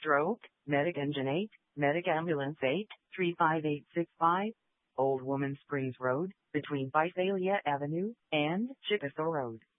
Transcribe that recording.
Stroke, Medic Engine 8, Medic Ambulance 8, 35865, Old Woman Springs Road, between Visalia Avenue and Chickasaw Road.